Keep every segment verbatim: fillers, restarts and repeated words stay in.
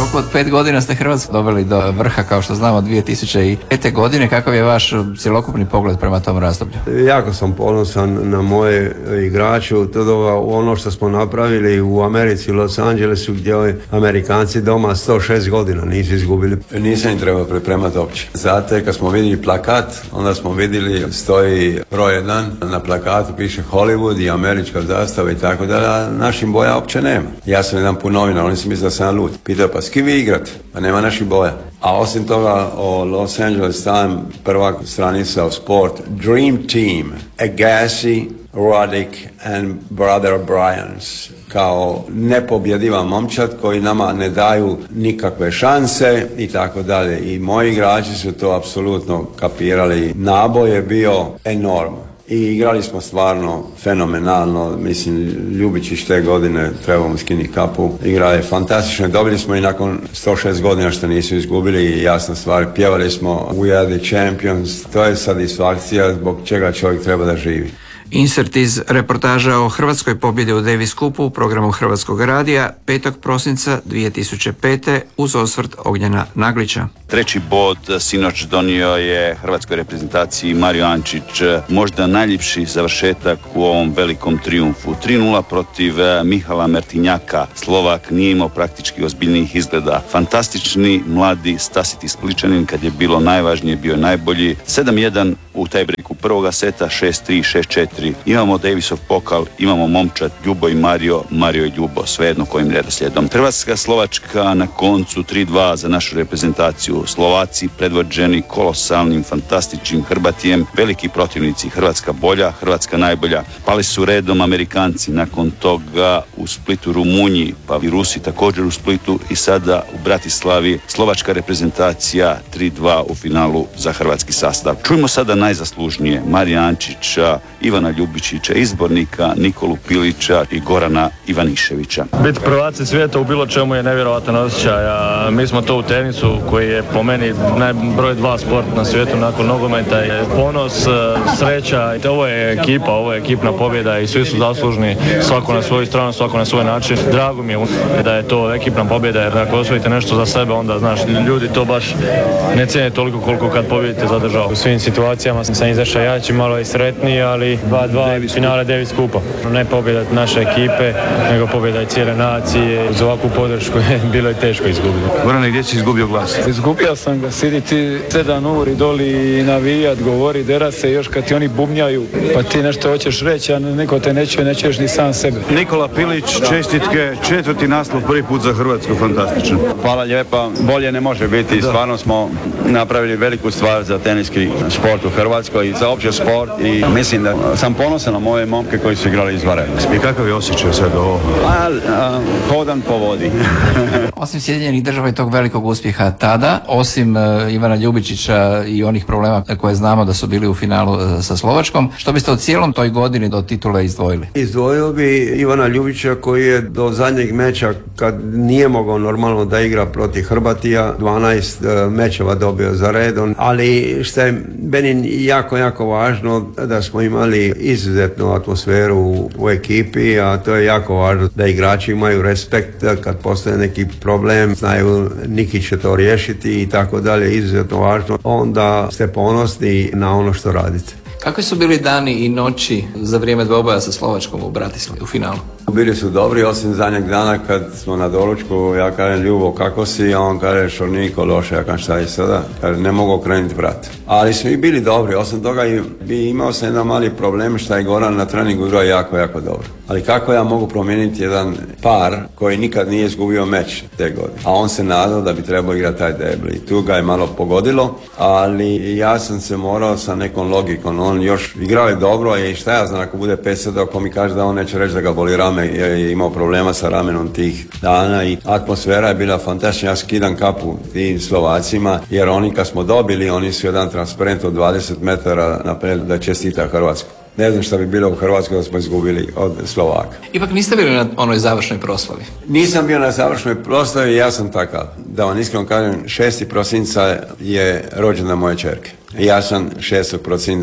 roku od pet godina ste Hrvatsku doveli do vrha, kao što znamo, dvije tisuće pete. godine. Kakav je vaš cjelokupni pogled prema tom razdoblju? Jako sam ponosan na moje igrače. To doba, ono što smo napravili u Americi, u Los Angelesu, gdje Amerikanci doma sto šest godina nisu izgubili. Nisam im trebao pripremati uopće. Zato kad smo vidjeli plakat, onda smo vidjeli stoji broj jedan, na plakatu piše Hollywood i američka zastava i tako da, našim boja uopće nema. Ja sam jedan pun novina, oni su mislili da sam ja lud. Pitao, pa s kim vi igrate? Pa nema naših boja. A osim toga o Los Angeles Times, prva stranica o sport, Dream Team, Agassi, Roddick and Brother Bryans, kao nepobjediva momčad koji nama ne daju nikakve šanse i tako dalje. I moji igrači su to apsolutno kapirali. Naboj je bio enorman. I igrali smo stvarno fenomenalno, mislim, Ljubičić te godine, trebamo skinuti kapu, igra je fantastično, dobili smo i nakon sto šest godina što nisu izgubili i jasna stvar, pjevali smo We are the champions, to je satisfakcija zbog čega čovjek treba da živi. Insert iz reportaža o hrvatskoj pobjedi u Davis Cupu u programu Hrvatskog radija petog prosinca dvije tisuće pete. uz osvrt Ognjena Naglića. Treći bod sinoć donio je hrvatskoj reprezentaciji Mario Ančić, možda najljepši završetak u ovom velikom trijumfu. tri nula protiv Mihala Mertinjaka. Slovak nije imao praktički ozbiljnijih izgleda. Fantastični, mladi, stasiti Spličanin, kad je bilo najvažnije, bio najbolji. sedam jedan u tiebreaku prvoga seta, šest tri, šest četiri. Imamo Davisov pokal, imamo momčad, Ljubo i Mario, Mario i Ljubo, svejedno kojim redoslijedom. Hrvatska, Slovačka na koncu tri dva za našu reprezentaciju. Slovaci predvođeni kolosalnim, fantastičnim Hrvatijem, veliki protivnici, Hrvatska bolja, Hrvatska najbolja. Pali su redom Amerikanci, nakon toga u Splitu Rumunji, pa i Rusi također u Splitu i sada u Bratislavi slovačka reprezentacija tri dva u finalu za hrvatski sastav. Čujmo sada najzaslužnije Marija Ančića, Ivana Ljubičića, izbornika Nikolu Pilića i Gorana Ivaniševića. Biti prvaci svijeta u bilo čemu je nevjerojatan osjećaj. A mi smo to u tenisu koji je po meni najbroj dva sport na svijetu nakon nogometa. Je ponos, sreća. Ovo je ekipa, ovo je ekipna pobjeda i svi su zaslužni, svako na svoju stranu, svako na svoj način. Drago mi je da je to ekipna pobjeda, jer ako osvojite nešto za sebe, onda znaš, ljudi to baš ne cijene toliko koliko kad pobjedite za državu. U svim situacijama sam izašao jači, malo i sretniji, ali dva dva finale Davis Cupa. Ne pobjeda naše ekipe, nego pobjeda i cijele nacije. Uz ovakvu podršku je bilo i teško izgubiti. Gorane, gdje si izgubio glas? Izgubio sam ga, sidi ti sedam uri doli i navijat, govori, dera se, još kad ti oni bubnjaju, pa ti nešto hoćeš reći, a niko te ne čuje, ne čuješ ni sam sebe. Nikola Pilić, čestitke, četvrti naslov prvi put za Hrvatsku, fantastično. Hvala lijepa, bolje ne može biti, stvarno smo napravili veliku stvar za teniski sport u Hrvatskoj i za opće sport i mislim da sam ponosan na moje momke koji su igrali izvanredno. I kakav je osjećaj sad ovo? A, a, hodan po vodi. Osim Sjedinjenih Država i tog velikog uspjeha tada, osim uh, Ivana Ljubičića i onih problema koje znamo da su bili u finalu uh, sa Slovačkom, što biste od cijelom toj godini do titule izdvojili? Izdvojio bi Ivana Ljubića koji je do zadnjeg meča, kad nije mogao normalno da igra protiv Hrvatija, dvanaest uh, mečeva dobio za redom, ali što je meni jako, jako važno da smo imali izuzetnu atmosferu u, u ekipi, a to je jako važno da igrači imaju respekt kad postoje neki problem, znaju Niki će to riješiti i tako dalje, izuzetno važno. Onda ste ponosni na ono što radite. Kakvi su bili dani i noći za vrijeme dvoboja sa Slovačkom u Bratislavi u finalu? Bili su dobri, osim zadnjeg dana kad smo na doručku, ja kažem Ljubo kako si, a on kaže Šorniko loše, ja kažem šta je sada, kaže ne mogu okrenuti vrat. Ali smo i bili dobri, osim toga i bi imao sam jedan mali problem što je Goran na treningu igrao jako, jako dobro. Ali kako ja mogu promijeniti jedan par koji nikad nije izgubio meč te godine, a on se nadao da bi trebao igrati taj debli. I tu ga je malo pogodilo, ali ja sam se morao sa nekom logikom, on još igrao je dobro i šta ja znam ako bude pet sedam, ako mi kaže da on neće reći da ga boli rame, jer je imao problema sa ramenom tih dana i atmosfera je bila fantastična. Ja skidam kapu tim Slovacima, jer oni kad smo dobili, oni su jedan transparent od dvadeset metara naprijed da čestita Hrvatsku. Ne znam šta bi bilo u Hrvatskoj da smo izgubili od Slovaka. Ipak niste bili na onoj završnoj proslavi? Nisam bio na završnoj proslavi, ja sam takav. Da vam iskreno kažem, šesti prosinca je rođendan moje ćerke. Ja sam šestog prosinca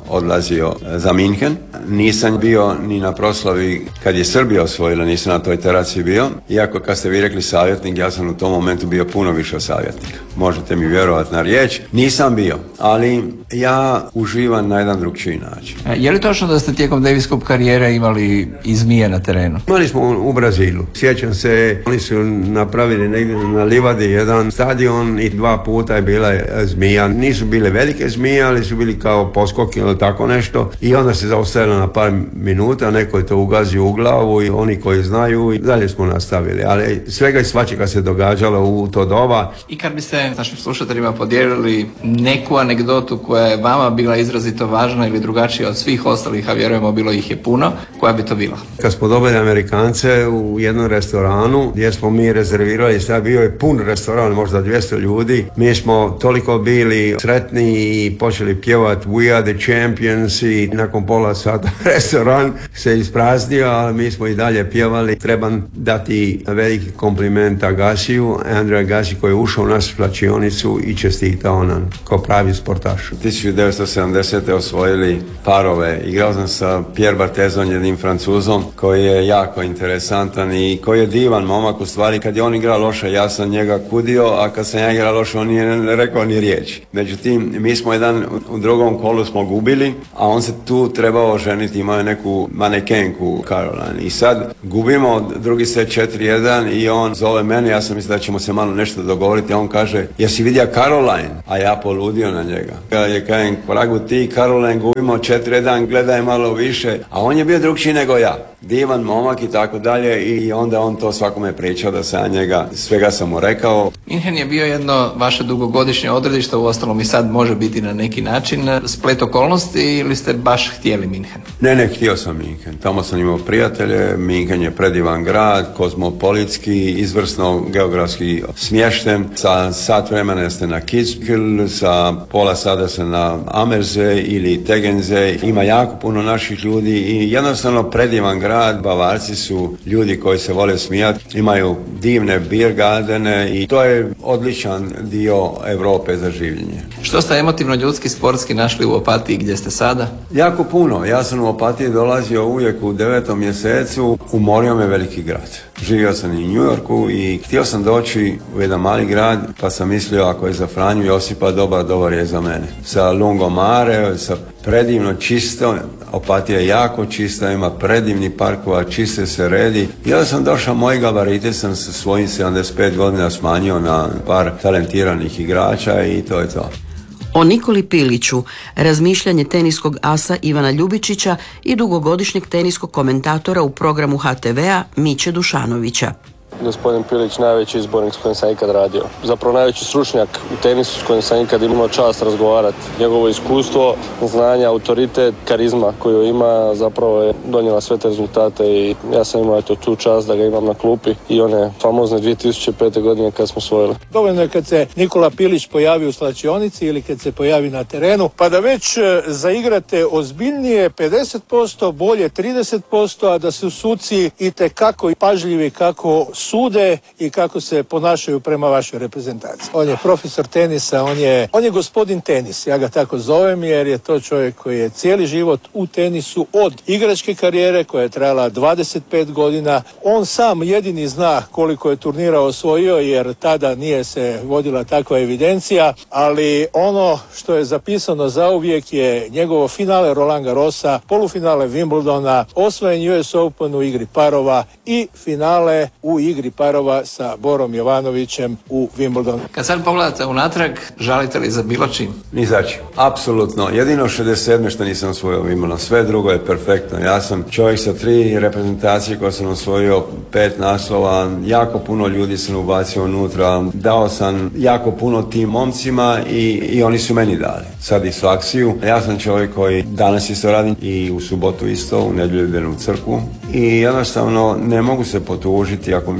odlazio za Minhen. Nisam bio ni na proslavi kad je Srbija osvojila, nisam na toj terasi bio. Iako kad ste vi rekli savjetnik, ja sam u tom momentu bio puno više od savjetnika. Možete mi vjerovati na riječ. Nisam bio, ali ja uživam na jedan drugčiji način. Je li točno da ste tijekom Davis Cup karijere imali i zmije na terenu? Imali smo u Brazilu. Sjećam se, oni su napravili negdje na livadi jedan stadion i dva puta je bila zmija. Nisu bile velike zmije, ali su bili kao poskoki ili tako nešto. I onda se zaustavilo na par minuta, neko je to ugazio u glavu i oni koji znaju i dalje smo nastavili. Ali svega i svačega se događalo u to doba. I kad biste našim slušateljima podijelili neku anegdotu koja je vama bila izrazito važna ili drugačija od svih ostalih, a vjerujemo bilo ih je puno, koja bi to bila? Kad smo dobili Amerikance u jednom restoranu gdje smo mi rezervirali, sad bio je pun restoran, možda dvjesto ljudi, mi smo toliko bili sretni i počeli pjevati We are the champions i nakon pola sata restoran se ispraznio, ali mi smo i dalje pjevali. Trebam dati veliki kompliment Agasiju, Andrea Agassi koji je ušao u našu slačionicu i čestitao nam kao pravi sportaš. tisuću devetsto sedamdesete osvojili parove. Igrao sam sa Pierre Bartezom, jednim Francuzom koji je jako interesantan i koji je divan momak. U stvari kad je on igrao loše, ja sam njega kudio, a kad sam ja igrao loše, on nije rekao ni riječi. Međutim, mi smo jedan u drugom kolu smo gubili, a on se tu trebao ženiti, imao je neku manekenku Caroline. I sad gubimo drugi set četiri jedan i on zove mene, ja sam mislio da ćemo se malo nešto dogovoriti, a on kaže, jesi vidio Caroline? A ja poludio na njega. Ja je kažem, pragu ti Caroline, gubimo četiri jedan, gledaj malo više, a on je bio drugčiji nego ja. Divan momak i tako dalje i onda on to svakome pričao da sam njega, svega sam mu rekao. Minhen je bio jedno vaše dugogodišnje odredište, uostalom i sad može biti na neki način splet okolnosti ili ste baš htjeli Minhen? Ne, ne, htio sam Minhen. Tamo sam imao prijatelje, Minhen je predivan grad, kozmopolitski, izvrsno geografski smješten, sa sat vremena ste na Kitzbühel, sa pola sada ste na Ammersee ili Tegernsee, ima jako puno naših ljudi i jednostavno predivan grad. Bavarci su ljudi koji se vole smijati, imaju divne beer gardene i to je odličan dio Europe za življenje. Što ste emotivno ljudski sportski našli u Opatiji gdje ste sada? Jako puno. Ja sam u Opatiji dolazio uvijek u devetom mjesecu. Umorio me veliki grad. Živio sam i u New Yorku i htio sam doći u jedan mali grad, pa sam mislio ako je za Franju Josipa dobar, dobar je za mene. Sa lungomare, sa predivno čisto, Opatija je jako čista, ima predivni parkova, čiste se redi. Ja sam došao, moji gabarite sam sa svojim sedamdeset pet godina smanjio na par talentiranih igrača i to je to. O Nikoli Piliću, razmišljanje teniskog asa Ivana Ljubičića i dugogodišnjeg teniskog komentatora u programu ha te vea Miće Dušanovića. Gospodin Pilić najveći izbornik s kojim sam ikad radio. Zapravo najveći stručnjak u tenisu s kojim sam ikad imao čast razgovarati. Njegovo iskustvo, znanja, autoritet, karizma koju ima zapravo je donijela sve te rezultate i ja sam imao eto tu čast da ga imam na klupi i one famozne dvije tisuće pete godine kad smo osvojili. Dovoljno je kad se Nikola Pilić pojavi u slačionici ili kad se pojavi na terenu, pa da već zaigrate ozbiljnije pedeset posto, bolje trideset posto, a da su suci itekako pažljivi kako sude i kako se ponašaju prema vašoj reprezentaciji. On je profesor tenisa, on je, on je gospodin tenis, ja ga tako zovem jer je to čovjek koji je cijeli život u tenisu od igračke karijere koja je trajala dvadeset pet godina. On sam jedini zna koliko je turnira osvojio jer tada nije se vodila takva evidencija, ali ono što je zapisano zauvijek je njegovo finale Roland Garrosa, polufinale Wimbledona, osvojen U S Open u igri parova i finale u igri parova sa Borom Jovanovićem u Wimbledonu. Kad sad pogledate unatrag, žalite li za bilo čim? Ni za čim. Apsolutno. Jedino šezdeset sedme što nisam osvojio Wimbledon. Sve drugo je perfektno. Ja sam čovjek sa tri reprezentacije koje sam osvojio, pet naslova, jako puno ljudi sam ubacio unutra, dao sam jako puno tim momcima i, i oni su meni dali satisfakciju. Ja sam čovjek koji danas isto radim i u subotu isto, u nedjelju idem u crkvu i jednostavno ne mogu se potužiti ako mi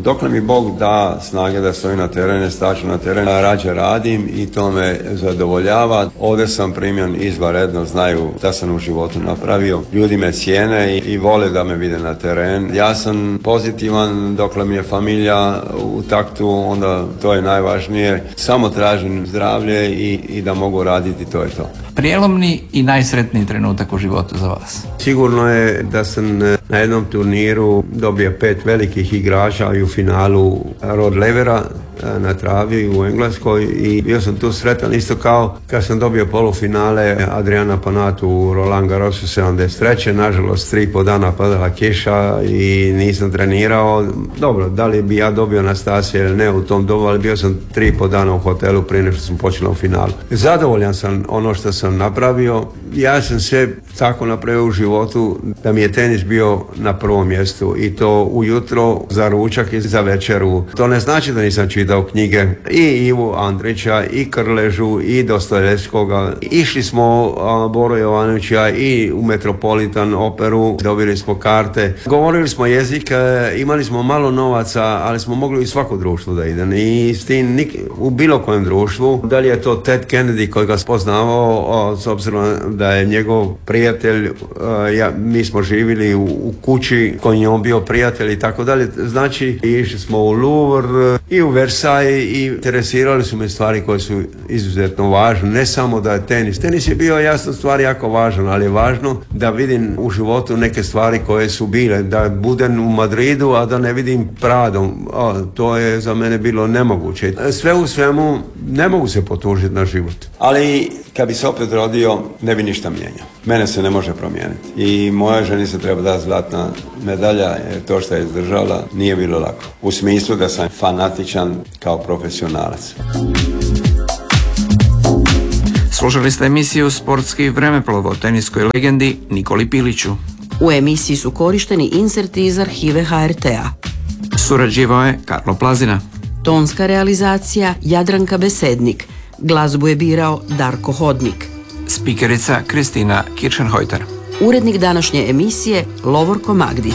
Dokle mi Bog da snage da stojim na terenu, staću na terenu, rađe radim i to me zadovoljava. Ovdje sam primjen izvanredno, znaju da sam u životu napravio. Ljudi me cijene i, i vole da me vide na teren. Ja sam pozitivan dokle mi je familija u taktu, onda to je najvažnije. Samo tražim zdravlje i, i da mogu raditi, to je to. Prijelomni i najsretniji trenutak u životu za vas? Sigurno je da sam na jednom turniru dobio pet velikih igrača i u finalu Rod Levera na travi u Engleskoj i bio sam tu sretan isto kao kad sam dobio polufinale Adriana Panatu u Roland Garrosu sedamdeset treće. Nažalost, tri po dana padala kiša i nisam trenirao. Dobro, da li bi ja dobio Nastasija ili ne u tom dobu, ali bio sam tri po dana u hotelu prije nego što sam počela u finalu. Zadovoljan sam ono što sam napravio. Ja sam sve tako napravio u životu da mi je tenis bio na prvom mjestu i to ujutro za ručak i za večeru. To ne znači da nisam čitao knjige i Ivu Andrića i Krležu i Dostojevskoga. Išli smo a, Boro Jovanovića i u Metropolitan operu, dobili smo karte. Govorili smo jezik, imali smo malo novaca, ali smo mogli u svako društvo da idem i s tim nik, u bilo kojem društvu. Da li je to Ted Kennedy koji ga spoznavao, a, s obzirom da je njegov prijatelj, a, ja, mi smo živjeli u, u kući koji je on bio prijatelj i tako dalje. Znači, išli smo u Louvre i u Versailles i interesirali su me stvari koje su izuzetno važne. Ne samo da je tenis. Tenis je bio jasno stvar jako važan, ali je važno da vidim u životu neke stvari koje su bile. Da budem u Madridu, a da ne vidim Prado. A, to je za mene bilo nemoguće. Sve u svemu ne mogu se potužiti na život. Ali kad bi se opet rodio, ne bi ništa mijenjao. Mene se ne može promijeniti. I moja ženi se treba dati zlatna medalja, jer to što je izdržala nije bilo lako. U smislu da sam fanatičan kao profesionalac. Slušali ste emisiju Sportski vremeplov o teniskoj legendi Nikoli Piliću. U emisiji su korišteni inserti iz arhive ha er te a. Surađivao je Karlo Plazina. Tonska realizacija Jadranka Besednik. Glazbu je birao Darko Hodnik. Spikerica Kristina Kiršenhojter. Urednik današnje emisije Lovorko Magdić.